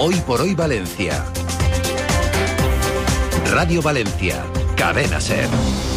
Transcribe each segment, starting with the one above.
Hoy por hoy Valencia. Radio Valencia, Cadena SER.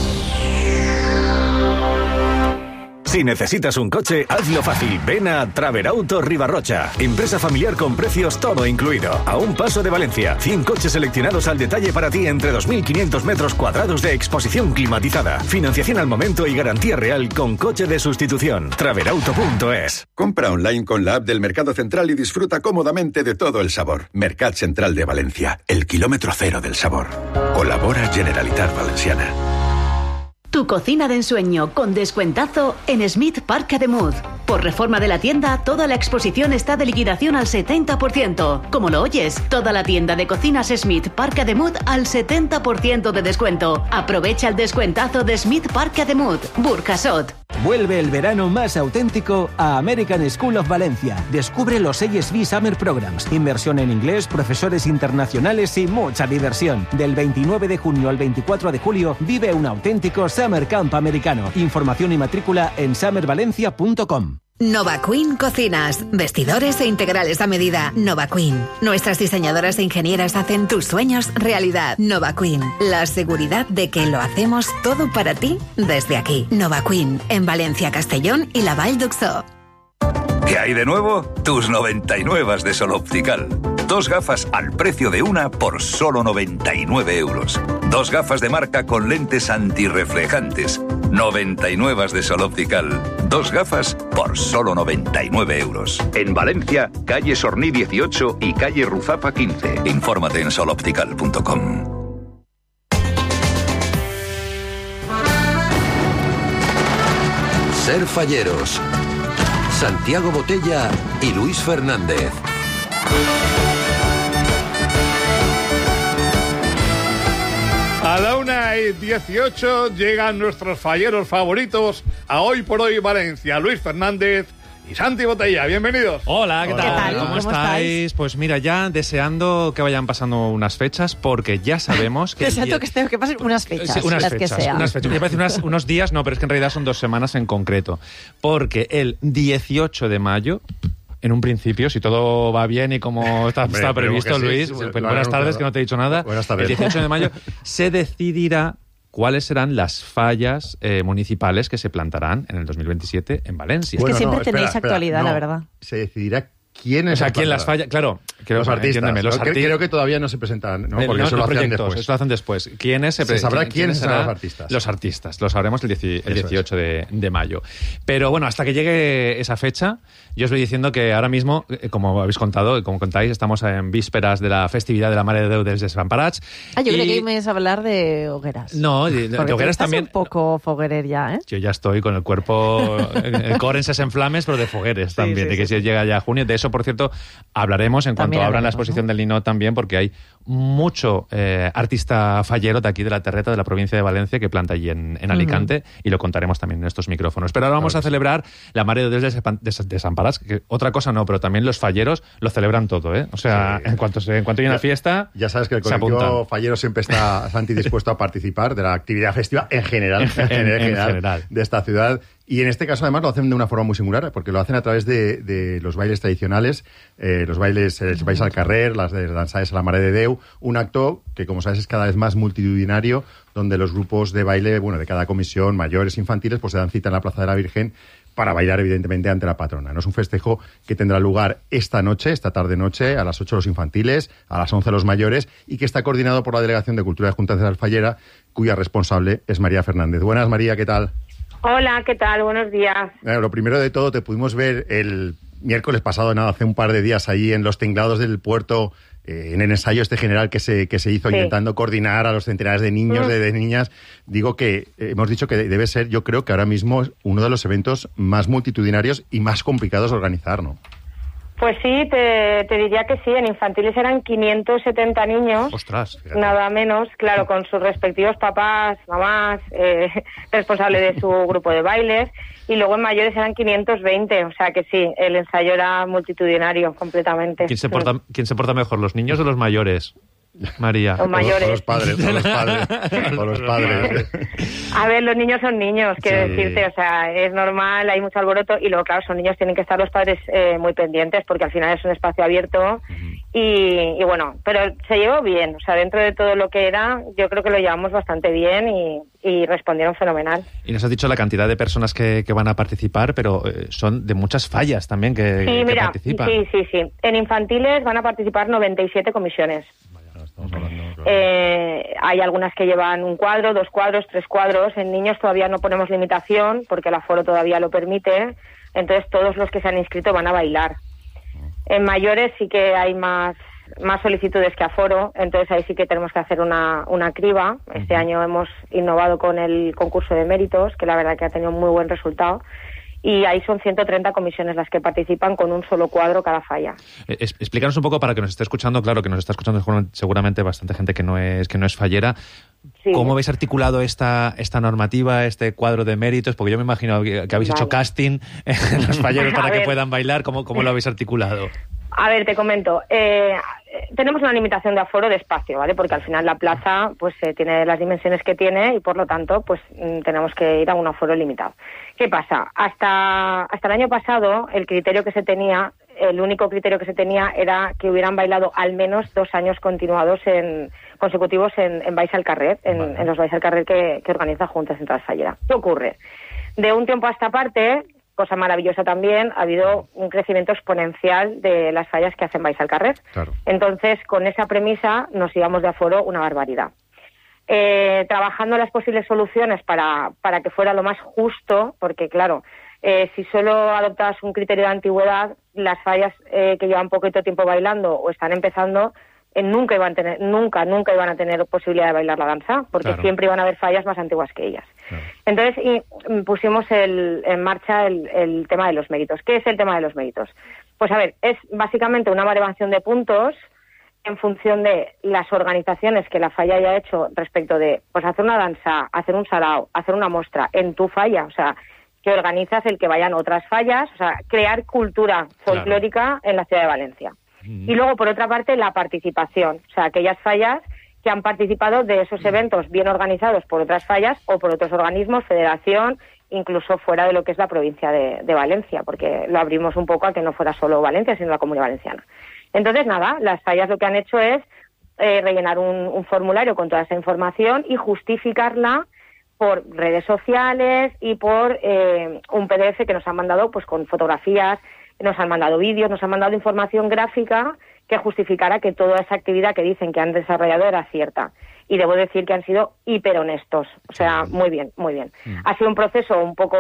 Si necesitas un coche, hazlo fácil. Ven a Traverauto Ribarrocha. Empresa familiar con precios todo incluido. A un paso de Valencia. 100 coches seleccionados al detalle para ti entre 2.500 metros cuadrados de exposición climatizada. Financiación al momento y garantía real con coche de sustitución. Traverauto.es. Compra online con la app del Mercado Central y disfruta cómodamente de todo el sabor. Mercat Central de Valencia. El kilómetro cero del sabor. Colabora Generalitat Valenciana. Tu cocina de ensueño con descuentazo en Smith Parc Ademuz. Por reforma de la tienda, toda la exposición está de liquidación al 70%. Como lo oyes, toda la tienda de cocinas Smith Parc Ademuz al 70% de descuento. Aprovecha el descuentazo de Smith Parc Ademuz, Burjasot. Vuelve el verano más auténtico a American School of Valencia. Descubre los ASV Summer Programs, inversión en inglés, profesores internacionales y mucha diversión. Del 29 de junio al 24 de julio, vive un auténtico Summer Camp americano. Información y matrícula en summervalencia.com. Nova Queen Cocinas, vestidores e integrales a medida. Nova Queen. Nuestras diseñadoras e ingenieras hacen tus sueños realidad. Nova Queen, la seguridad de que lo hacemos todo para ti desde aquí. Nova Queen, en Valencia, Castellón y la Vall d'Uxó. ¿Qué hay de nuevo? Tus 99 de Sol Optical. 2 gafas al precio de una por solo 99 euros. 2 gafas de marca con lentes antirreflejantes. 99 de Sol Optical. 2 gafas por solo 99 euros. En Valencia, calle Sorní 18 y calle Ruzapa 15. Infórmate en soloptical.com. Ser Falleros. Santiago Botella y Luis Fernández. A la 1:18 llegan nuestros falleros favoritos a Hoy por Hoy Valencia. Luis Fernández y Santi Botella, bienvenidos. Hola, ¿qué tal? ¿Qué tal? ¿Cómo estáis? Pues mira, ya deseando que vayan pasando unas fechas, porque ya sabemos que... Deseando que pasen unas fechas, sí, unas las fechas, que sean. unas fechas. Me parece unos días, no, pero es que en realidad son 2 semanas en concreto. Porque el 18 de mayo... En un principio, si todo va bien y como está previsto, Luis, buenas tardes, que no te he dicho nada. Buenas tardes. El 18 de mayo se decidirá cuáles serán las fallas municipales que se plantarán en el 2027 en Valencia. Es que siempre tenéis actualidad, la verdad. Se decidirá quién es. O sea, quién las falla. Claro, los artistas. Creo que todavía no se presentan, ¿no? Porque eso lo hacen después. Eso lo hacen después. Se sabrá quiénes serán los artistas. Los artistas. Lo sabremos el 18 de mayo. Pero bueno, hasta que llegue esa fecha, yo os voy diciendo que ahora mismo, como habéis contado, como contáis, estamos en vísperas de la festividad de la Mare de Déu dels Desemparats. Yo creo que me ibas a hablar de hogueras. No, de hogueras también. Un poco foguerer ya, ¿eh? Yo ya estoy con el cuerpo, el core en flames, pero de fogueres también. De que si llega ya junio. De eso, por cierto, hablaremos en cuanto abran la exposición del Ninot también, porque hay mucho artista fallero de aquí de la Terreta, de la provincia de Valencia, que planta allí en Alicante, y lo contaremos también en estos micrófonos. Pero ahora vamos a celebrar la Mare de Déu dels Desemparats, que otra cosa no, pero también los falleros lo celebran todo, ¿eh? O sea, sí. en cuanto hay una fiesta, ya sabes que el colectivo fallero siempre está, Santi, dispuesto a participar de la actividad festiva en general de esta ciudad. Y en este caso, además, lo hacen de una forma muy singular, porque lo hacen a través de los bailes tradicionales, los bailes al carrer, las danzades a la Mare de Déu, un acto que, como sabes, es cada vez más multitudinario, donde los grupos de baile, de cada comisión, mayores, infantiles, pues se dan cita en la Plaza de la Virgen para bailar, evidentemente, ante la patrona. No es un festejo que tendrá lugar esta tarde-noche, a las 8 los infantiles, a las 11 los mayores, y que está coordinado por la Delegación de Cultura de Junta Central Fallera, cuya responsable es María Fernández. Buenas, María, ¿qué tal? Hola, ¿qué tal? Buenos días. Lo primero de todo, te pudimos ver el miércoles pasado, hace un par de días, ahí en los tinglados del puerto, en el ensayo general que se hizo, intentando coordinar a los centenares de niños, de niñas. Digo que hemos dicho que debe ser, yo creo que ahora mismo, uno de los eventos más multitudinarios y más complicados de organizar, ¿no? Pues sí, te diría que sí. En infantiles eran 570 niños. ¡Ostras! Fíjate. Nada menos, claro, con sus respectivos papás, mamás, responsable de su grupo de bailes. Y luego en mayores eran 520. O sea que sí, el ensayo era multitudinario completamente. ¿Quién se porta mejor, los niños o los mayores? María. Los mayores. Los padres. A ver, los niños son niños, quiero decirte, o sea, es normal, hay mucho alboroto, y luego, claro, son niños, tienen que estar los padres muy pendientes, porque al final es un espacio abierto Y bueno, pero se llevó bien, o sea, dentro de todo lo que era, yo creo que lo llevamos bastante bien y respondieron fenomenal. Y nos has dicho la cantidad de personas que van a participar, pero son de muchas fallas también que participan. Sí. En infantiles van a participar 97 comisiones. Hay algunas que llevan 1 cuadro, 2 cuadros, 3 cuadros. En niños todavía no ponemos limitación porque el aforo todavía lo permite. Entonces todos los que se han inscrito van a bailar. En mayores sí que hay más solicitudes que aforo, entonces ahí sí que tenemos que hacer una criba. Este año hemos innovado con el concurso de méritos, que la verdad que ha tenido un muy buen resultado. Y ahí son 130 comisiones las que participan con un solo cuadro cada falla. Explícanos un poco para que nos esté escuchando, claro que nos está escuchando seguramente bastante gente que no es fallera. Sí. ¿Cómo habéis articulado esta normativa, este cuadro de méritos? Porque yo me imagino que habéis hecho casting en los falleros para que puedan bailar. ¿Cómo lo habéis articulado? A ver, te comento. Tenemos una limitación de aforo de espacio, ¿vale? Porque al final la plaza pues tiene las dimensiones que tiene y por lo tanto pues tenemos que ir a un aforo limitado. ¿Qué pasa? Hasta el año pasado el único criterio que se tenía era que hubieran bailado al menos 2 años consecutivos en Bais al Carrer, en los Bais al Carrer que organiza Junta Central Fallera. ¿Qué ocurre? De un tiempo a esta parte, cosa maravillosa también, ha habido un crecimiento exponencial de las fallas que hacen Bais al Carrer. Claro. Entonces, con esa premisa nos íbamos de aforo una barbaridad. Trabajando las posibles soluciones para que fuera lo más justo, porque claro, si solo adoptas un criterio de antigüedad, las fallas que llevan poquito tiempo bailando o están empezando, nunca iban a tener posibilidad de bailar la danza, porque siempre iban a haber fallas más antiguas que ellas. Claro. Entonces pusimos en marcha el tema de los méritos. ¿Qué es el tema de los méritos? Pues a ver, es básicamente una baremación de puntos en función de las organizaciones que la falla haya hecho respecto de pues hacer una danza, hacer un sarao, hacer una muestra en tu falla, o sea, que organizas el que vayan otras fallas, o sea, crear cultura folclórica en la ciudad de Valencia. Y luego, por otra parte, la participación, o sea, aquellas fallas que han participado de esos eventos bien organizados por otras fallas o por otros organismos, federación, incluso fuera de lo que es la provincia de Valencia, porque lo abrimos un poco a que no fuera solo Valencia, sino la Comunidad Valenciana. Entonces, nada, las fallas lo que han hecho es rellenar un formulario con toda esa información y justificarla por redes sociales y por un PDF que nos han mandado pues con fotografías, nos han mandado vídeos, nos han mandado información gráfica que justificara que toda esa actividad que dicen que han desarrollado era cierta. Y debo decir que han sido hiperhonestos. O sea, muy bien, muy bien. Ha sido un proceso un poco,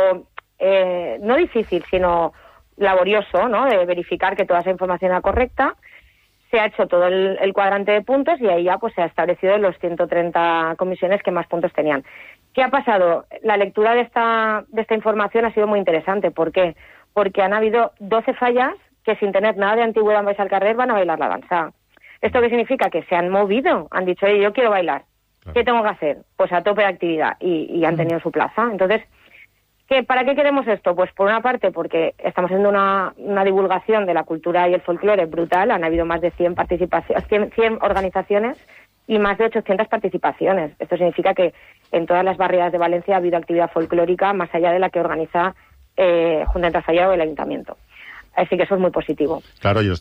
no difícil, sino laborioso, ¿no? De verificar que toda esa información era correcta. Se ha hecho todo el cuadrante de puntos y ahí ya pues se ha establecido los 130 comisiones que más puntos tenían. ¿Qué ha pasado? La lectura de esta información ha sido muy interesante. ¿Por qué? Porque han habido 12 fallas que sin tener nada de antigüedad en Bais al Carrer van a bailar la danza. ¿Esto qué significa? Que se han movido, han dicho, oye, yo quiero bailar. Claro. ¿Qué tengo que hacer? Pues a tope de actividad y han tenido su plaza. Entonces, ¿para qué queremos esto? Pues por una parte porque estamos haciendo una divulgación de la cultura y el folclore brutal. Han habido más de 100 organizaciones y más de 800 participaciones. Esto significa que en todas las barriadas de Valencia ha habido actividad folclórica más allá de la que organiza Junta Central Fallera o el Ayuntamiento. Así que eso es muy positivo. Claro, y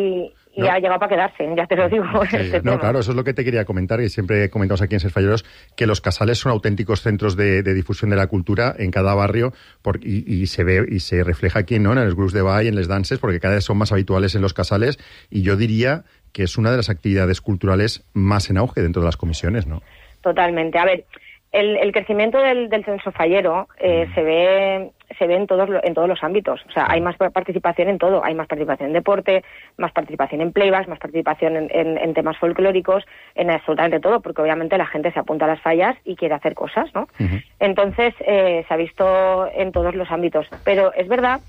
ha llegado para quedarse, ya te lo digo. Sí, claro, eso es lo que te quería comentar, y siempre comentamos aquí en Ser Falleros, que los casales son auténticos centros de difusión de la cultura en cada barrio, y se ve y se refleja aquí, ¿no? En los grupos de ball, en les danses, porque cada vez son más habituales en los casales, y yo diría que es una de las actividades culturales más en auge dentro de las comisiones, ¿no? Totalmente. A ver, el crecimiento del censo fallero se ve en todos los ámbitos. O sea, hay más participación en todo. Hay más participación en deporte, más participación en playbacks, más participación en temas folclóricos, en absolutamente todo, porque obviamente la gente se apunta a las fallas y quiere hacer cosas, ¿no? Uh-huh. Entonces, se ha visto en todos los ámbitos. Pero es verdad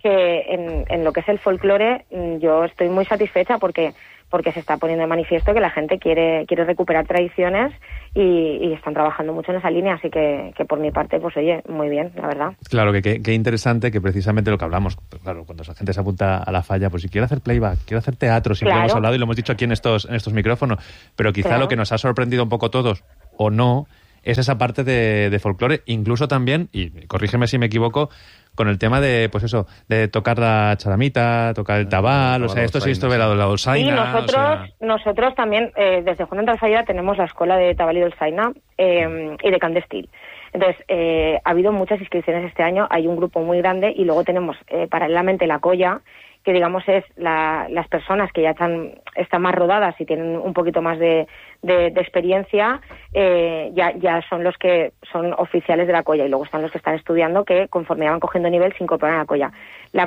que en lo que es el folclore yo estoy muy satisfecha porque se está poniendo de manifiesto que la gente quiere recuperar tradiciones y están trabajando mucho en esa línea, así que por mi parte, pues oye, muy bien, la verdad. Claro, que interesante que precisamente lo que hablamos, pues, claro, cuando la gente se apunta a la falla, pues si quiere hacer playback, quiere hacer teatro, siempre hemos hablado y lo hemos dicho aquí en estos micrófonos, pero quizá lo que nos ha sorprendido un poco todos, o no, es esa parte de folclore, incluso también, y corrígeme si me equivoco, con el tema de, pues eso, de tocar la charamita, tocar el tabal, o sea, esto se ha visto la dolzaina. Sí, nosotros también, desde Juan de Alfaya tenemos la escuela de tabal y dolzaina y de candestil. Entonces, ha habido muchas inscripciones este año, hay un grupo muy grande y luego tenemos paralelamente la colla, que digamos es las personas que ya están más rodadas y tienen un poquito más de experiencia, ya son los que son oficiales de la colla, y luego están los que están estudiando, que conforme van cogiendo nivel se incorporan a la colla. La